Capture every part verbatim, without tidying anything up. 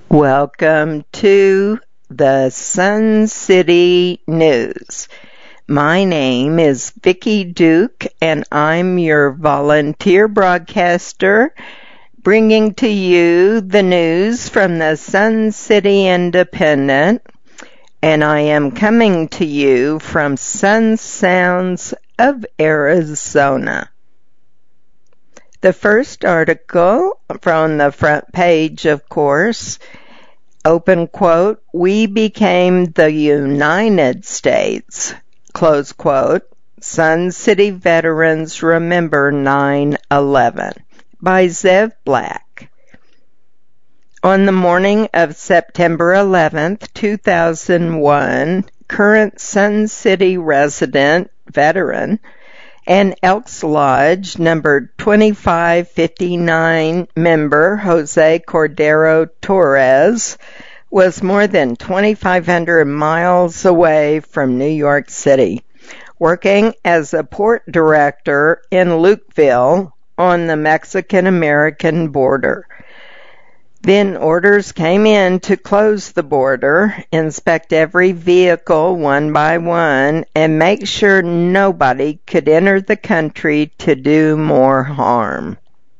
Welcome to the Sun City News. My name is Vicki Duke, and I'm your volunteer broadcaster, bringing to you the news from the Sun City Independent, and I am coming to you from Sun Sounds of Arizona. The first article from the front page, of course, open quote, "We became the United States," close quote, Sun City veterans remember nine eleven, by Zev Black. On the morning of September eleventh, two thousand one, current Sun City resident, veteran, and Elks Lodge number twenty-five fifty-nine member Jose Cordero Torres was more than twenty-five hundred miles away from New York City, working as a port director in Lukeville on the Mexican-American border. Then orders came in to close the border, inspect every vehicle one by one, and make sure nobody could enter the country to do more harm.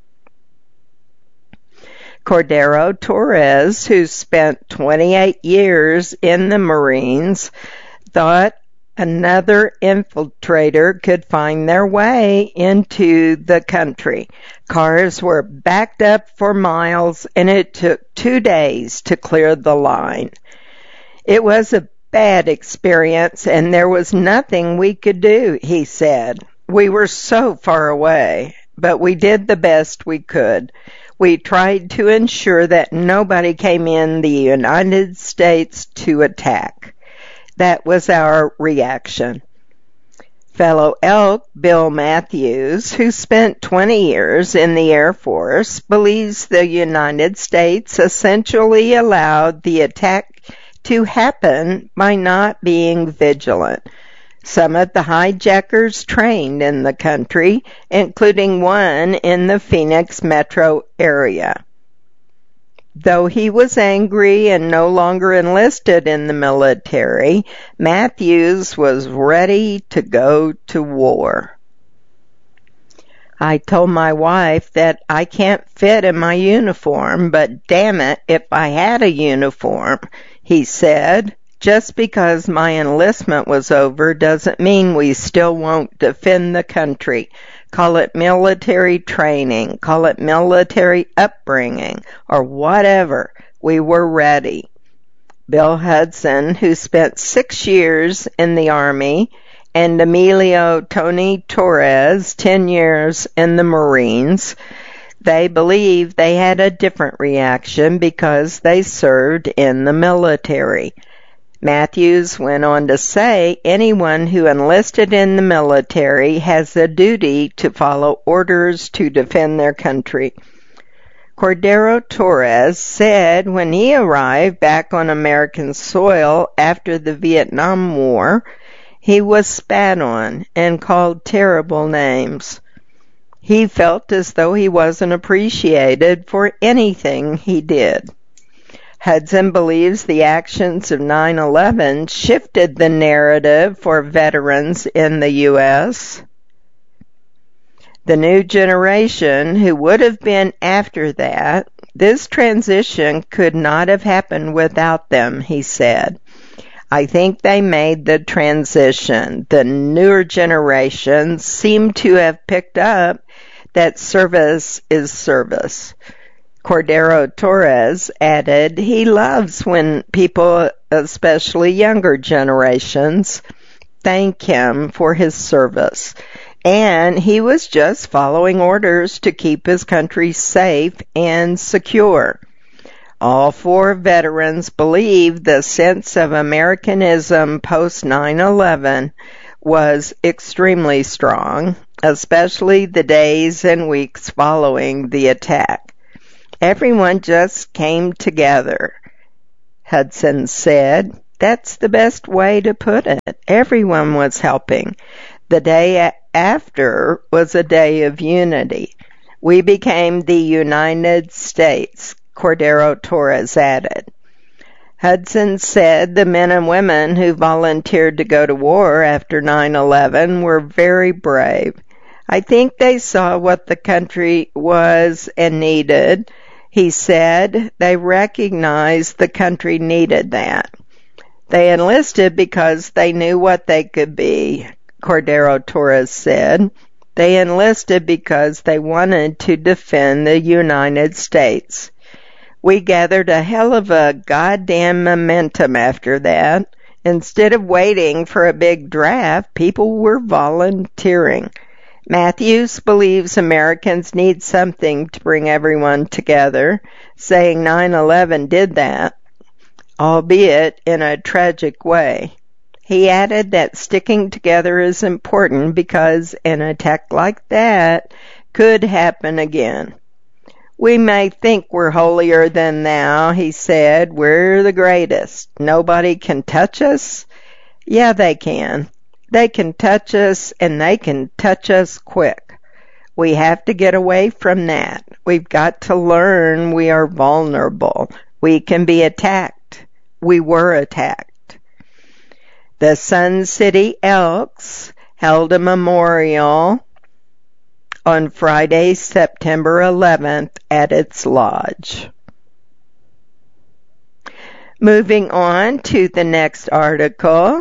Cordero Torres, who spent twenty-eight years in the Marines, thought another infiltrator could find their way into the country. Cars were backed up for miles, and it took two days to clear the line. It was a bad experience, and there was nothing we could do, he said. We were so far away, but we did the best we could. We tried to ensure that nobody came in the United States to attack. That was our reaction. Fellow Elk Bill Matthews, who spent twenty years in the Air Force, believes the United States essentially allowed the attack to happen by not being vigilant. Some of the hijackers trained in the country, including one in the Phoenix metro area. Though he was angry and no longer enlisted in the military, Matthews was ready to go to war. I told my wife that I can't fit in my uniform, but damn it, if I had a uniform, he said. Just because my enlistment was over doesn't mean we still won't defend the country. Call it military training, call it military upbringing, or whatever. We were ready. Bill Hudson, who spent six years in the Army, and Emilio Tony Torres, ten years in the Marines, they believe they had a different reaction because they served in the military. Matthews went on to say anyone who enlisted in the military has a duty to follow orders to defend their country. Cordero Torres said when he arrived back on American soil after the Vietnam War, he was spat on and called terrible names. He felt as though he wasn't appreciated for anything he did. Hudson believes the actions of nine eleven shifted the narrative for veterans in the U S The new generation who would have been after that, this transition could not have happened without them, he said. I think they made the transition. The newer generations seem to have picked up that service is service. Cordero Torres added he loves when people, especially younger generations, thank him for his service. And he was just following orders to keep his country safe and secure. All four veterans believe the sense of Americanism post nine eleven was extremely strong, especially the days and weeks following the attack. Everyone just came together, Hudson said. That's the best way to put it. Everyone was helping. The day after was a day of unity. We became the United States, Cordero Torres added. Hudson said the men and women who volunteered to go to war after nine eleven were very brave. I think they saw what the country was and needed. He said they recognized the country needed that. They enlisted because they knew what they could be, Cordero Torres said. They enlisted because they wanted to defend the United States. We gathered a hell of a goddamn momentum after that. Instead of waiting for a big draft, people were volunteering. Matthews believes Americans need something to bring everyone together, saying nine eleven did that, albeit in a tragic way. He added that sticking together is important because an attack like that could happen again. We may think we're holier than thou, he said. We're the greatest. Nobody can touch us? Yeah, they can. They can touch us, and they can touch us quick. We have to get away from that. We've got to learn we are vulnerable. We can be attacked. We were attacked. The Sun City Elks held a memorial on Friday, September eleventh, at its lodge. Moving on to the next article.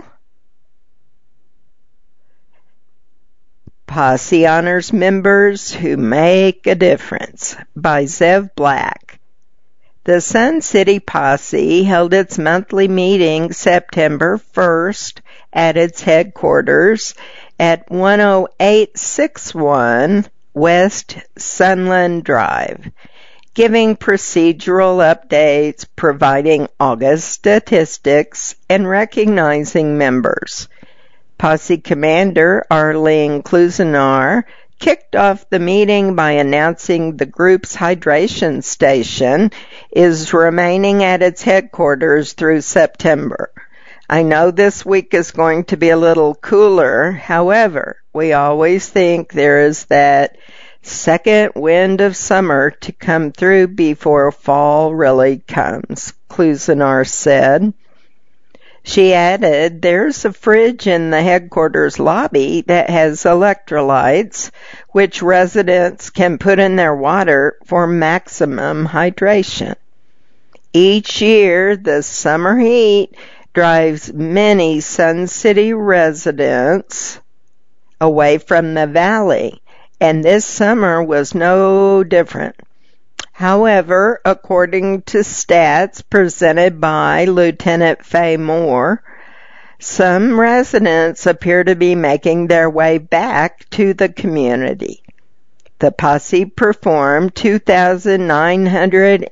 Posse honors members who make a difference, by Zev Black. The Sun City Posse held its monthly meeting September first at its headquarters at one oh eight sixty-one West Sunland Drive, giving procedural updates, providing August statistics, and recognizing members. Posse Commander Arlene Klusenar kicked off the meeting by announcing the group's hydration station is remaining at its headquarters through September. I know this week is going to be a little cooler. However, we always think there is that second wind of summer to come through before fall really comes, Klusenar said. She added, there's a fridge in the headquarters lobby that has electrolytes, which residents can put in their water for maximum hydration. Each year, the summer heat drives many Sun City residents away from the valley, and this summer was no different. However, according to stats presented by Lieutenant Faye Moore, some residents appear to be making their way back to the community. The posse performed two thousand nine hundred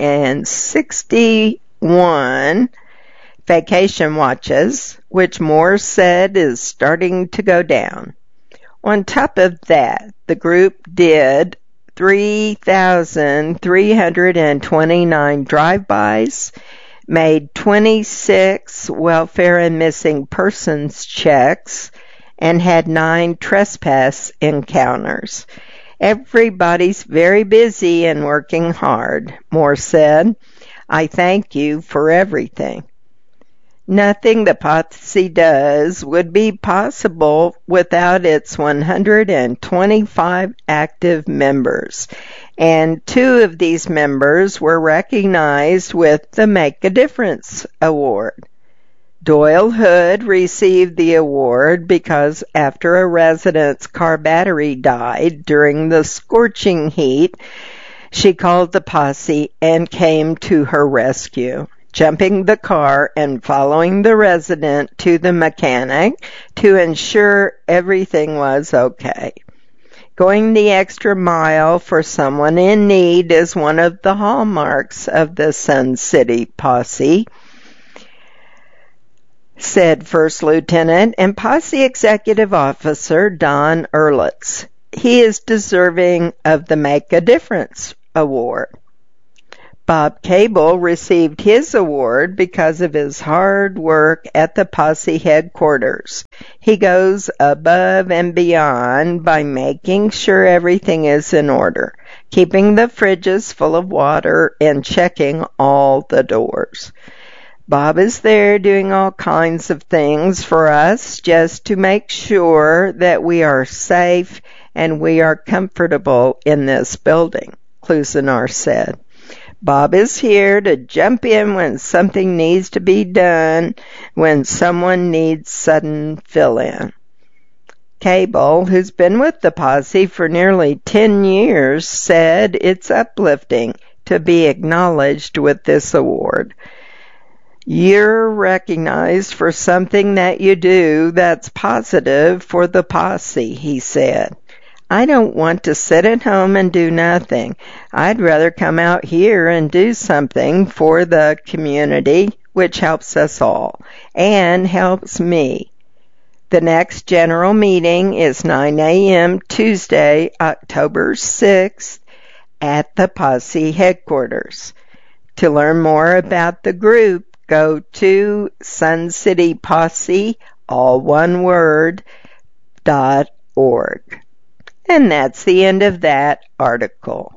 sixty-one vacation watches, which Moore said is starting to go down. On top of that, the group did three thousand three hundred twenty-nine drive-bys, made twenty-six welfare and missing persons checks, and had nine trespass encounters. Everybody's very busy and working hard, Moore said. I thank you for everything. Nothing the posse does would be possible without its one hundred twenty-five active members, and two of these members were recognized with the Make a Difference Award. Doyle Hood received the award because after a resident's car battery died during the scorching heat, she called the posse and came to her rescue, jumping the car and following the resident to the mechanic to ensure everything was okay. Going the extra mile for someone in need is one of the hallmarks of the Sun City Posse, said First Lieutenant and Posse Executive Officer Don Ehrlitz. He is deserving of the Make a Difference Award. Bob Cable received his award because of his hard work at the posse headquarters. He goes above and beyond by making sure everything is in order. keeping the fridges full of water, and checking all the doors. Bob is there doing all kinds of things for us just to make sure that we are safe and we are comfortable in this building, Klusenar said. Bob is here to jump in when something needs to be done, when someone needs sudden fill-in. Cable, who's been with the posse for nearly ten years, said it's uplifting to be acknowledged with this award. You're recognized for something that you do that's positive for the posse, he said. I don't want to sit at home and do nothing. I'd rather come out here and do something for the community, which helps us all, and helps me. The next general meeting is nine a.m. Tuesday, October sixth, at the Posse headquarters. To learn more about the group, go to Sun City Posse, all one word, dot org. And that's the end of that article.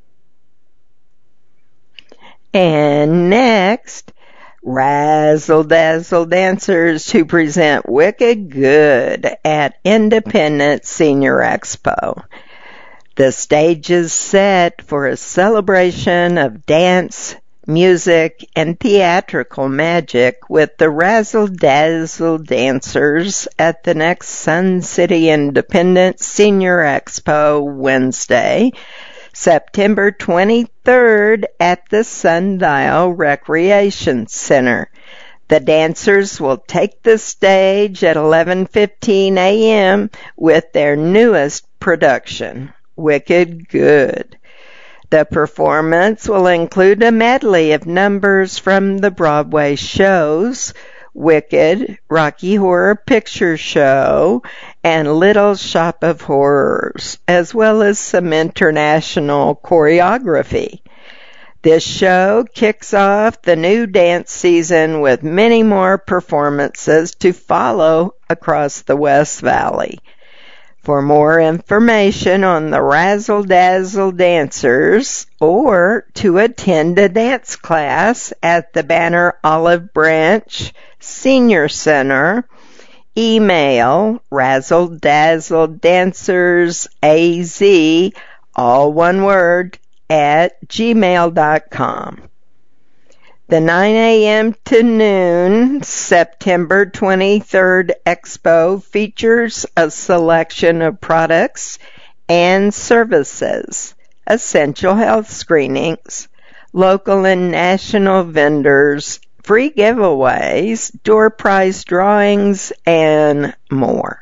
And next, Razzle Dazzle dancers who present Wicked Good at Independence Senior Expo. The stage is set for a celebration of dance, music, and theatrical magic with the Razzle Dazzle dancers at the next Sun City Independence Senior Expo Wednesday, September twenty-third at the Sundial Recreation Center. The dancers will take the stage at eleven fifteen a.m. with their newest production, Wicked Good. The performance will include a medley of numbers from the Broadway shows, Wicked, Rocky Horror Picture Show, and Little Shop of Horrors, as well as some international choreography. This show kicks off the new dance season with many more performances to follow across the West Valley. For more information on the Razzle Dazzle dancers or to attend a dance class at the Banner Olive Branch Senior Center, email Razzle Dazzle Dancers A Z, all one word, at gmail dot com. The nine a.m. to noon September twenty-third Expo features a selection of products and services, essential health screenings, local and national vendors, free giveaways, door prize drawings, and more.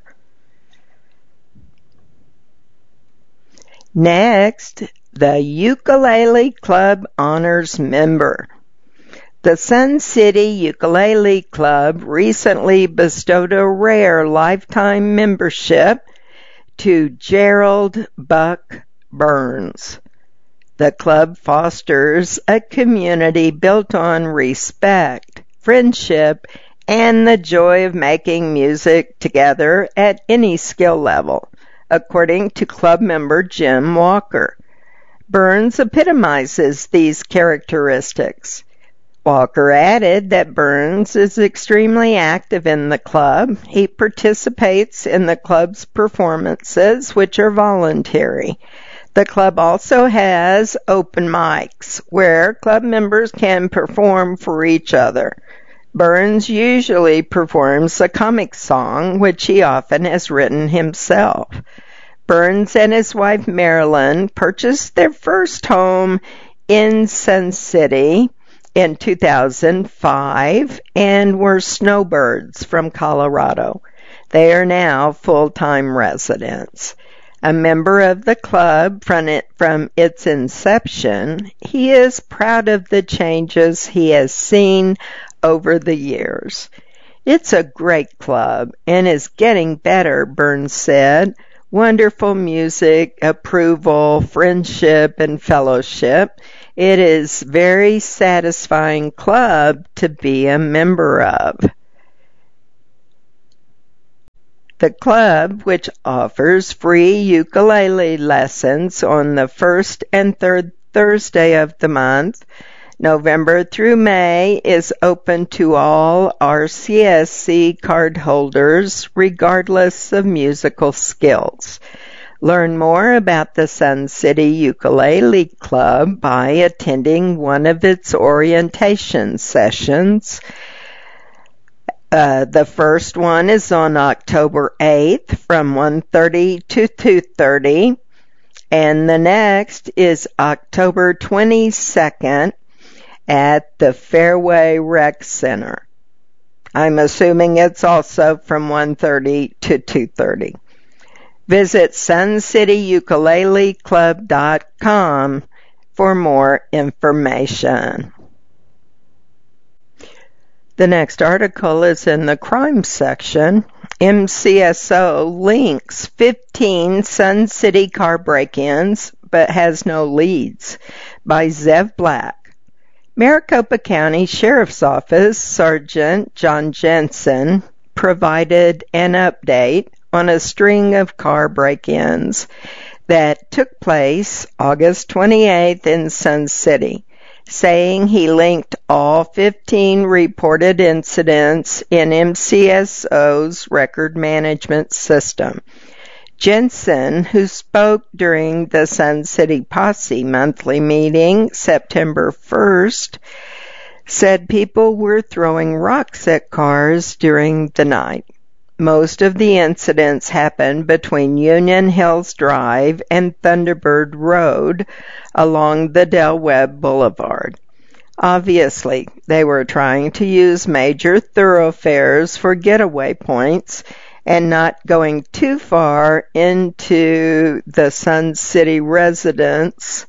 Next, the Ukulele Club Honors Member. The Sun City Ukulele Club recently bestowed a rare lifetime membership to Gerald Buck Burns. The club fosters a community built on respect, friendship, and the joy of making music together at any skill level, according to club member Jim Walker. Burns epitomizes these characteristics. Walker added that Burns is extremely active in the club. He participates in the club's performances, which are voluntary. The club also has open mics, where club members can perform for each other. Burns usually performs a comic song, which he often has written himself. Burns and his wife Marilyn purchased their first home in Sun City in two thousand five and were snowbirds from Colorado. They are now full-time residents. A member of the club from, it, from its inception, he is proud of the changes he has seen over the years. It's a great club and is getting better, Burns said. Wonderful music, approval, friendship, and fellowship. It is a very satisfying club to be a member of. The club, which offers free ukulele lessons on the first and third Thursday of the month, November through May, is open to all R C S C cardholders, regardless of musical skills. Learn more about the Sun City Ukulele Club by attending one of its orientation sessions. Uh, the first one is on October eighth from one thirty to two thirty, and the next is October twenty-second at the Fairway Rec Center. I'm assuming it's also from one thirty to two thirty. Visit sun city ukulele club dot com for more information. The next article is in the crime section. M C S O links fifteen Sun City car break-ins but has no leads, by Zev Black. Maricopa County Sheriff's Office Sergeant John Jensen provided an update on a string of car break-ins that took place August twenty-eighth in Sun City, saying he linked all fifteen reported incidents in M C S O's record management system. Jensen, who spoke during the Sun City Posse monthly meeting September first, said people were throwing rocks at cars during the night. Most of the incidents happened between Union Hills Drive and Thunderbird Road along the Del Webb Boulevard. Obviously, they were trying to use major thoroughfares for getaway points and not going too far into the Sun City residents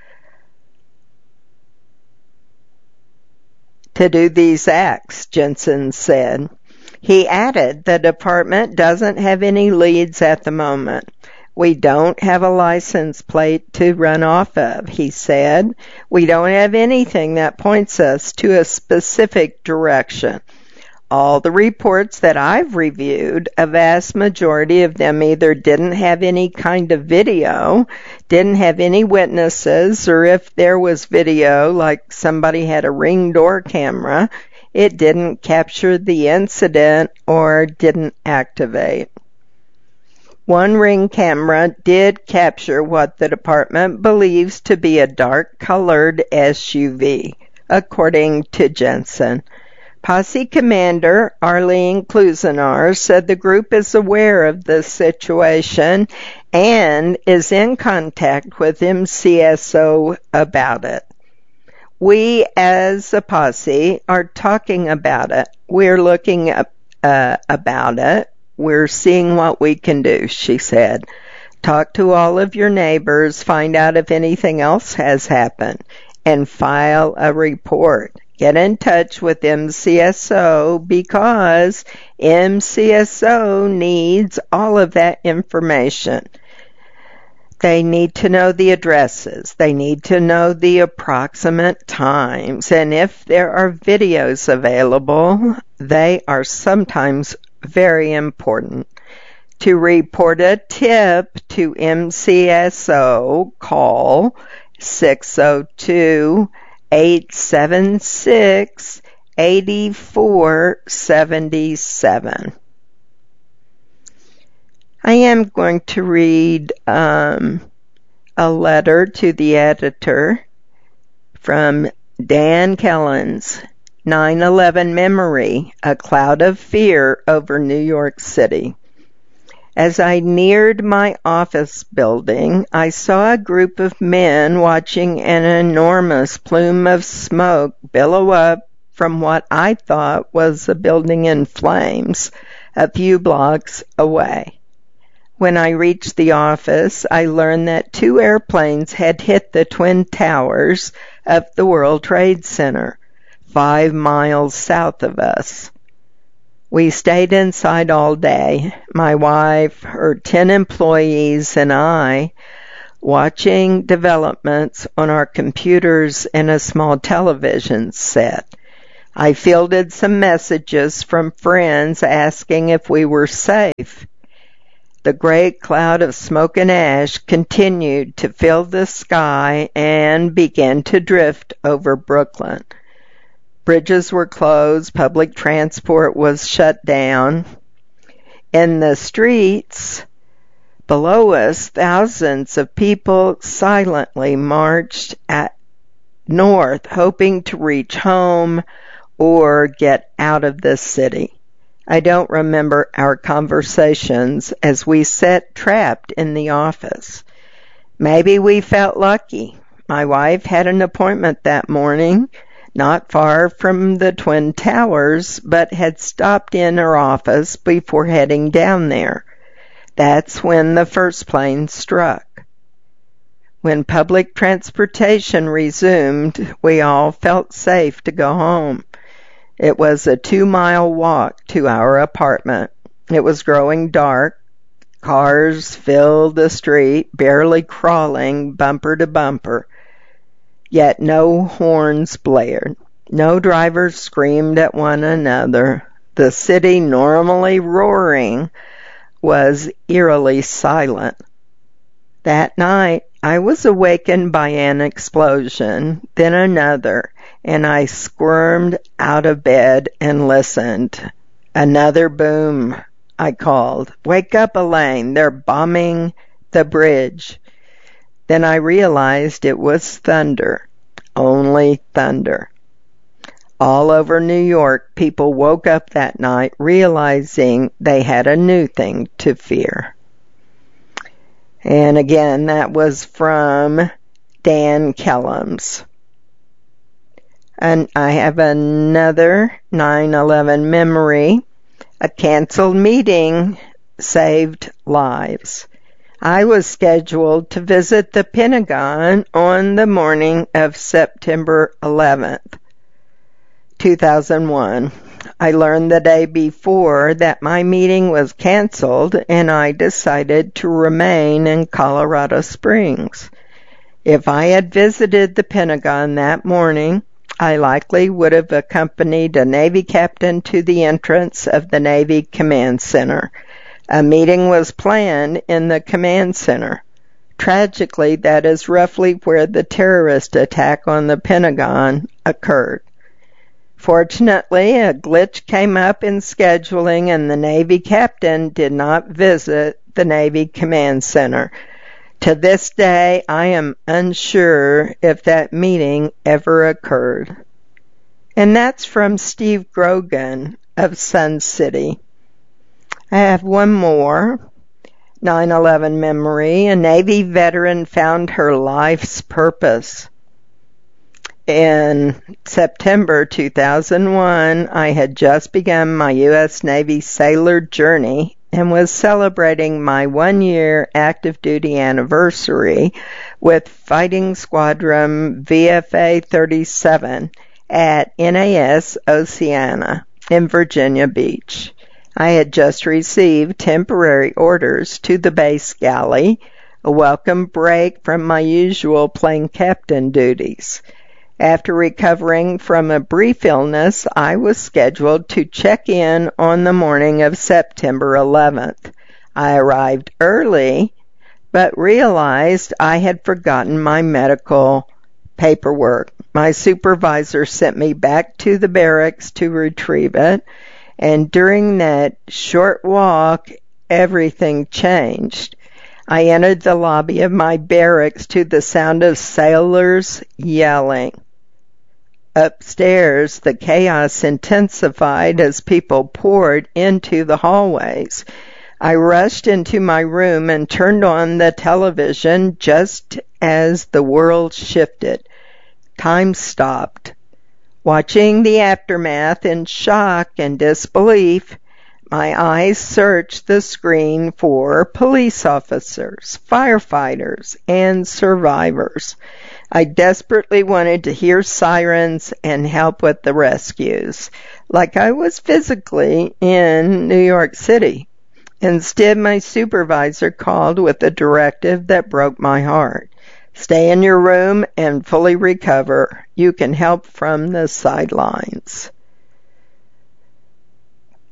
to do these acts, Jensen said. He added the department doesn't have any leads at the moment. We don't have a license plate to run off of, he said. We don't have anything that points us to a specific direction. All the reports that I've reviewed, a vast majority of them either didn't have any kind of video, didn't have any witnesses, or if there was video, like somebody had a Ring door camera, it didn't capture the incident or didn't activate. One Ring camera did capture what the department believes to be a dark-colored S U V, according to Jensen. Posse Commander Arlene Klusenar said the group is aware of the situation and is in contact with M C S O about it. We, as a posse, are talking about it. We're looking up, uh, about it. We're seeing what we can do, she said. Talk to all of your neighbors, find out if anything else has happened, and file a report. Get in touch with M C S O because M C S O needs all of that information. They need to know the addresses. They need to know the approximate times. And if there are videos available, they are sometimes very important. To report a tip to M C S O, call six oh two, eight seven six, eight four seven seven. I am going to read um, a letter to the editor from Dan Kellens, nine eleven Memory, A Cloud of Fear Over New York City. As I neared my office building, I saw a group of men watching an enormous plume of smoke billow up from what I thought was a building in flames a few blocks away. When I reached the office, I learned that two airplanes had hit the twin towers of the World Trade Center, five miles south of us. We stayed inside all day, my wife, her ten employees, and I, watching developments on our computers and a small television set. I fielded some messages from friends asking if we were safe. The great cloud of smoke and ash continued to fill the sky and began to drift over Brooklyn. Bridges were closed, public transport was shut down. In the streets below us, thousands of people silently marched at north, hoping to reach home or get out of the city. I don't remember our conversations as we sat trapped in the office. Maybe we felt lucky. My wife had an appointment that morning, not far from the Twin Towers, but had stopped in her office before heading down there. That's when the first plane struck. When public transportation resumed, we all felt safe to go home. It was a two-mile walk to our apartment. It was growing dark. Cars filled the street, barely crawling bumper to bumper. Yet no horns blared. No drivers screamed at one another. The city, normally roaring, was eerily silent. That night, I was awakened by an explosion, then another, and I squirmed out of bed and listened. Another boom, I called. Wake up, Elaine, they're bombing the bridge. Then I realized it was thunder, only thunder. All over New York, people woke up that night realizing they had a new thing to fear. And again, that was from Dan Kellums. And I have another nine eleven memory. A canceled meeting saved lives. I was scheduled to visit the Pentagon on the morning of September eleventh, two thousand one. I learned the day before that my meeting was canceled, and I decided to remain in Colorado Springs. If I had visited the Pentagon that morning, I likely would have accompanied a Navy captain to the entrance of the Navy Command Center. A meeting was planned in the Command Center. Tragically, that is roughly where the terrorist attack on the Pentagon occurred. Fortunately, a glitch came up in scheduling, and the Navy captain did not visit the Navy Command Center. To this day, I am unsure if that meeting ever occurred. And that's from Steve Grogan of Sun City. I have one more. nine eleven memory. A Navy veteran found her life's purpose. In September two thousand one, I had just begun my U S Navy sailor journey and was celebrating my one-year active duty anniversary with Fighting Squadron V F A thirty-seven at N A S Oceana in Virginia Beach. I had just received temporary orders to the base galley, a welcome break from my usual plane captain duties. After recovering from a brief illness, I was scheduled to check in on the morning of September eleventh. I arrived early, but realized I had forgotten my medical paperwork. My supervisor sent me back to the barracks to retrieve it, and during that short walk, everything changed. I entered the lobby of my barracks to the sound of sailors yelling. Upstairs, the chaos intensified as people poured into the hallways. I rushed into my room and turned on the television just as the world shifted. Time stopped. Watching the aftermath in shock and disbelief, my eyes searched the screen for police officers, firefighters, and survivors. I desperately wanted to hear sirens and help with the rescues, like I was physically in New York City. Instead, my supervisor called with a directive that broke my heart. Stay in your room and fully recover. You can help from the sidelines.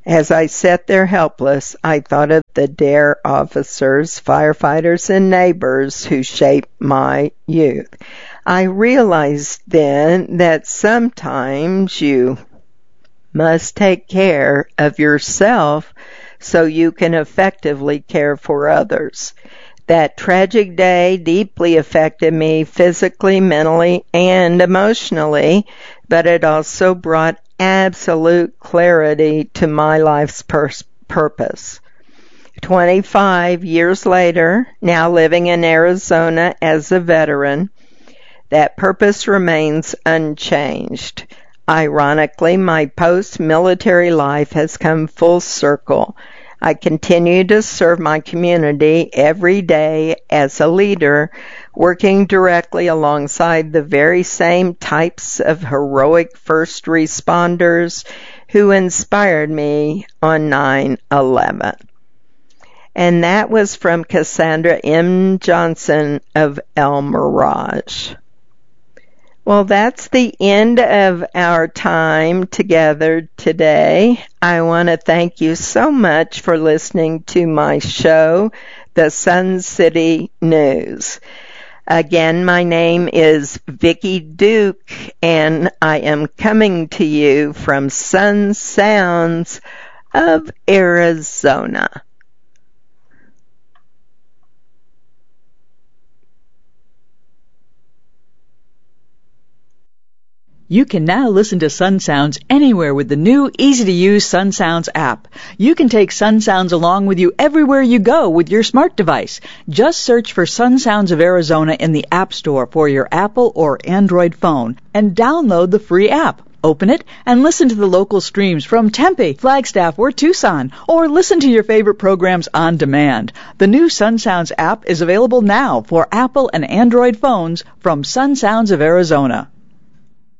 As I sat there helpless, I thought of the DARE officers, firefighters, and neighbors who shaped my youth. I realized then that sometimes you must take care of yourself so you can effectively care for others. That tragic day deeply affected me physically, mentally, and emotionally, but it also brought absolute clarity to my life's pers- purpose. twenty-five years later, now living in Arizona as a veteran, that purpose remains unchanged. Ironically, my post-military life has come full circle. I continue to serve my community every day as a leader, working directly alongside the very same types of heroic first responders who inspired me on nine eleven. And that was from Cassandra M. Johnson of El Mirage. Well, that's the end of our time together today. I want to thank you so much for listening to my show, The Sun City News. Again, my name is Vicki Duke, and I am coming to you from Sun Sounds of Arizona. You can now listen to Sun Sounds anywhere with the new, easy-to-use Sun Sounds app. You can take Sun Sounds along with you everywhere you go with your smart device. Just search for Sun Sounds of Arizona in the App Store for your Apple or Android phone and download the free app. Open it and listen to the local streams from Tempe, Flagstaff, or Tucson, or listen to your favorite programs on demand. The new Sun Sounds app is available now for Apple and Android phones from Sun Sounds of Arizona.